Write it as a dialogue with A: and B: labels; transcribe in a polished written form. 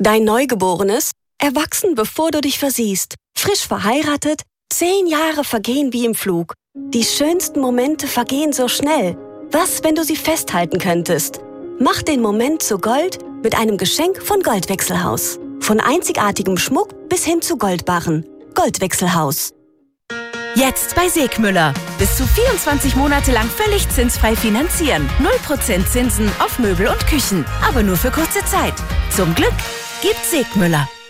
A: Dein Neugeborenes? Erwachsen, bevor du dich versiehst. Frisch verheiratet? 10 Jahre vergehen wie im Flug. Die schönsten Momente vergehen so schnell. Was, wenn du sie festhalten könntest? Mach den Moment zu Gold mit einem Geschenk von Goldwechselhaus. Von einzigartigem Schmuck bis hin zu Goldbarren. Goldwechselhaus.
B: Jetzt bei Segmüller. Bis zu 24 Monate lang völlig zinsfrei finanzieren. 0% Zinsen auf Möbel und Küchen. Aber nur für kurze Zeit. Zum Glück gibt Segmüller.